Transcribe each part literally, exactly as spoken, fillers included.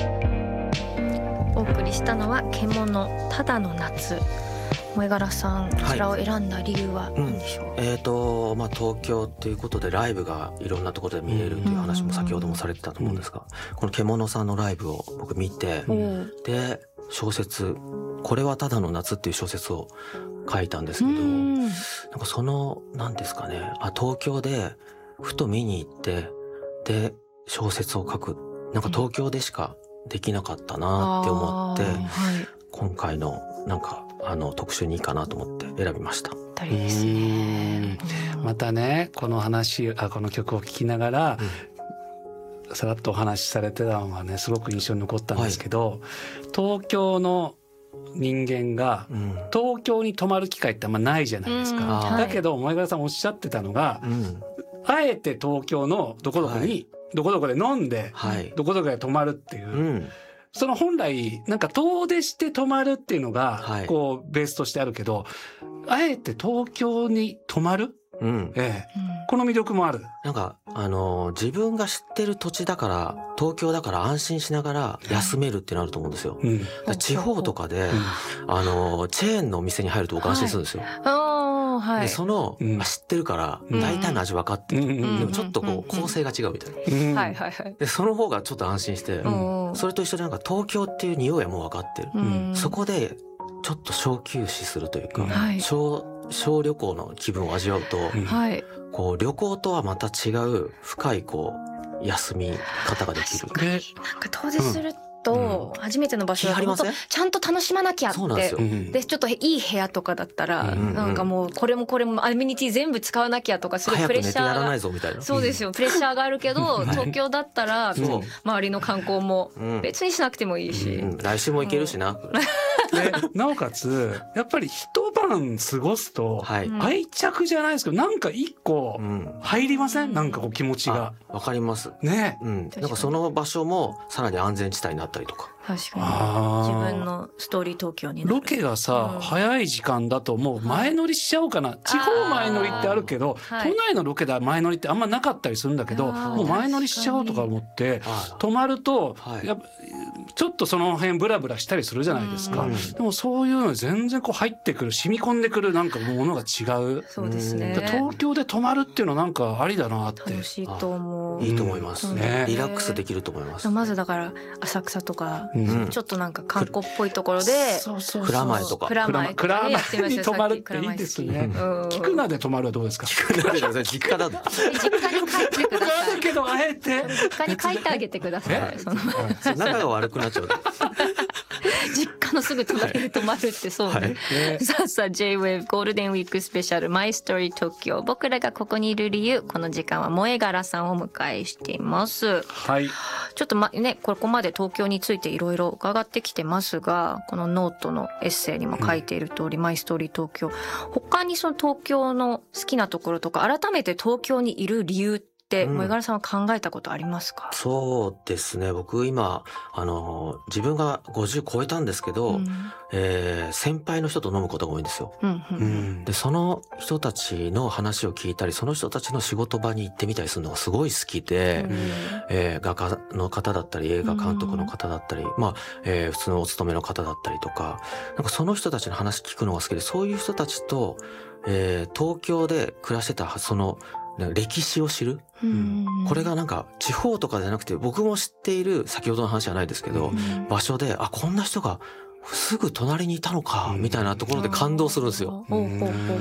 お送りしたのは獣ただの夏。萌柄さん、こちらを選んだ理由は何でしょう？ はい、うん、えーとまあ、東京っていうことでライブがいろんなところで見れるっていう話も先ほどもされてたと思うんですが、うん、この獣さんのライブを僕見て、うん、で小説これはただの夏っていう小説を書いたんですけど、うん、なんかその何ですかね、あ東京でふと見に行ってで小説を書く、なんか東京でしかできなかったなって思って、うん、今回のなんかあの特集にいいかなと思って選びました。 ですね、 またねこの話あこの曲を聴きながら、うん、さらっとお話しされてたのがねすごく印象に残ったんですけど、はい、東京の人間が東京に泊まる機会ってあんまないじゃないですか、うん、だけど萌柄さんおっしゃってたのが、うん、あえて東京のどこどこに、はい、どこどこで飲んで、はい、どこどこで泊まるっていう、うん、その本来なんか遠出して泊まるっていうのがこうベースとしてあるけど、はい、あえて東京に泊まる、うんええ、この魅力もある。 なんかあの自分が知ってる土地だから東京だから安心しながら休めるってなると思うんですよ、うん、だ地方とかで、うん、あのチェーンのお店に入ると僕安心するんですよ、はい、でその、うん、知ってるから大体の味分かってる、うん、でもちょっとこう構成が違うみたいな、うん、でその方がちょっと安心して、うん、それと一緒でなんか東京っていう匂いはもう分かってる、うん、そこでちょっと小休止するというか、はい、小小旅行の気分を味わうと、はい、こう旅行とはまた違う深いこう休み方ができる。 確かになんか遠出すると初めての場所だとちゃんと楽しまなきゃって、そうなんですよ、でちょっといい部屋とかだったら、うん、なんかもうこれもこれもアメニティ全部使わなきゃとかすごいプレッシャーが、早く寝てやらないぞみたいな、そうですよ、プレッシャーがあるけど東京だったら、うん、周りの観光も別にしなくてもいいし、うんうん、 来週も行けるしな、うんでなおかつやっぱり一晩過ごすと、はい、愛着じゃないですけどなんか一個入りません、うん、なんかこう気持ちがわかりますね、 うん、なんかその場所もさらに安全地帯になったりとか、 確かに自分のストーリー東京になる。 ロケがさ、うん、早い時間だともう前乗りしちゃおうかな、はい、地方前乗りってあるけど、都内のロケでは前乗りってあんまなかったりするんだけど、もう前乗りしちゃおうとか思って泊まると、はい、やっぱちょっとその辺ブラブラしたりするじゃないですか、うん、でもそういうの全然こう入ってくる染み込んでくるなんかものが違う。 そうですね、 東京で泊まるっていうのなんかありだなって。 楽しいと思う。 いいと思います、うんね、リラックスできると思います。 まずだから浅草とか、うん、ちょっとなんか観光っぽいところで蔵前とか蔵前とかに泊まるっていいですね。菊名で泊まるはどうですか？ 菊名で実家だと実家に帰ってください。 だけどあえて実家に帰ってあげてください。その仲が悪くなっちゃう実家のすぐ隣に泊まるってそうね、はいね、さあさあ ジェイウェーブ ゴールデンウィークスペシャル My Story Tokyo、 僕らがここにいる理由、この時間は萌柄さんをお迎えしています。 はい、 ちょっとまねここまで東京についていろいろ伺ってきてますが、このノートのエッセイにも書いている通り、うん、マイストーリー東京、他にその東京の好きなところとか改めて東京にいる理由って萌柄さんは考えたことありますか？ うん、そうですね、僕今あの自分がごじゅう超えたんですけど、うん、えー、先輩の人と飲むことが多いんですよ、うんうん、でその人たちの話を聞いたりその人たちの仕事場に行ってみたりするのがすごい好きで、うん、えー、画家の方だったり映画監督の方だったり、うん、まあ、えー、普通のお勤めの方だったりとか、なんかその人たちの話聞くのが好きで、そういう人たちと、えー、東京で暮らしてたその歴史を知る、うん、これがなんか地方とかじゃなくて僕も知っている先ほどの話じゃないですけど、うん、場所であこんな人がすぐ隣にいたのかみたいなところで感動するんですよ、うん、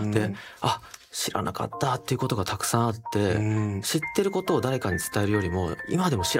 であ知らなかったっていうことがたくさんあって、うん、知ってることを誰かに伝えるよりも今でも知ら